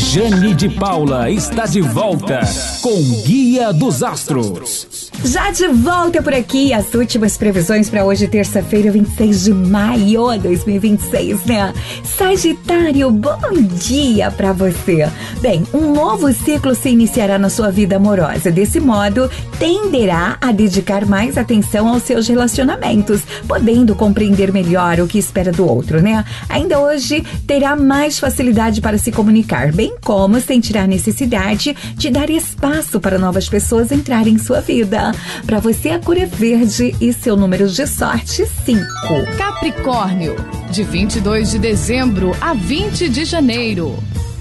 Jane de Paula está de volta com Guia dos Astros. Já de volta por aqui, as últimas previsões para hoje, terça-feira, 26 de maio de 2026, né? Sagitário, bom dia para você. Bem, um novo ciclo se iniciará na sua vida amorosa. Desse modo, tenderá a dedicar mais atenção aos seus relacionamentos, podendo compreender melhor o que espera do outro, né? Ainda hoje, terá mais facilidade para se comunicar, bem como sentirá a necessidade de dar espaço para novas pessoas entrarem em sua vida. Para você, a cor é verde e seu número de sorte, 5. Capricórnio, de 22 de dezembro a 20 de janeiro.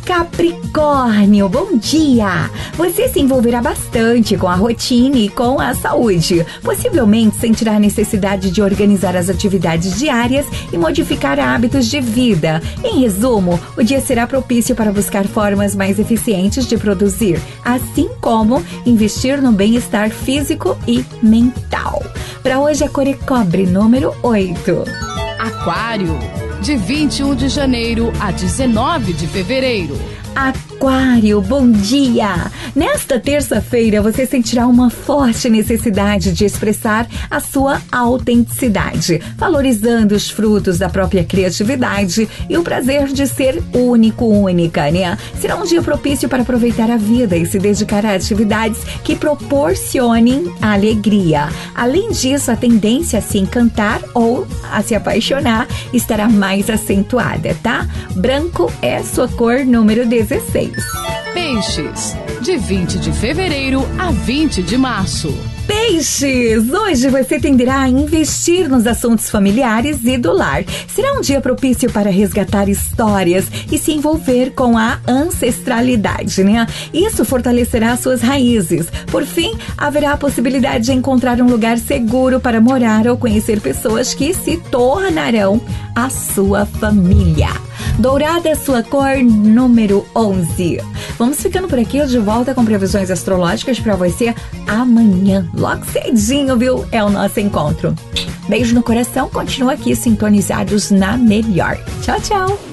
Capricórnio, bom dia! Você se envolverá bastante com a rotina e com a saúde. Possivelmente sentirá a necessidade de organizar as atividades diárias e modificar hábitos de vida. Em resumo, o dia será propício para buscar formas mais eficientes de produzir, assim como investir no bem-estar físico e mental. Para hoje, a cor é cobre, número 8. Aquário, de 21 de janeiro a 19 de fevereiro. Aquário, bom dia! Nesta terça-feira, você sentirá uma forte necessidade de expressar a sua autenticidade, valorizando os frutos da própria criatividade e o prazer de ser única, né? Será um dia propício para aproveitar a vida e se dedicar a atividades que proporcionem alegria. Além disso, a tendência a se encantar ou a se apaixonar estará mais acentuada, tá? Branco é sua cor, número 16. Peixes, de 20 de fevereiro a 20 de março. Peixes, hoje você tenderá a investir nos assuntos familiares e do lar. Será um dia propício para resgatar histórias e se envolver com a ancestralidade, né? Isso fortalecerá suas raízes. Por fim, haverá a possibilidade de encontrar um lugar seguro para morar ou conhecer pessoas que se tornarão a sua família. Dourada é sua cor, número 11. Vamos ficando por aqui, de volta com previsões astrológicas para você amanhã, logo cedinho, viu? É o nosso encontro. Beijo no coração, continua aqui sintonizados na melhor. Tchau, tchau!